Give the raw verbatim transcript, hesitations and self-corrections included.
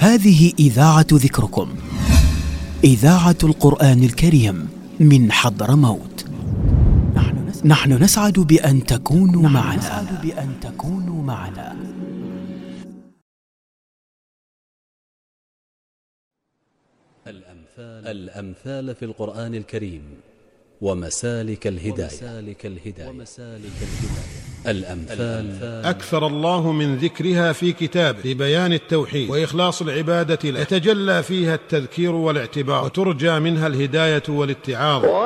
هذه إذاعة ذكركم، إذاعة القرآن الكريم من حضرموت. نحن نسعد بأن تكونوا معنا. بأن تكونوا معنا. الأمثال, الأمثال في القرآن الكريم ومسالك الهداية. الأمثال أكثر الله من ذكرها في كتابه لبيان التوحيد وإخلاص العبادة له، يتجلى فيها التذكير والاعتبار، وترجى منها الهداية والاتعاظ.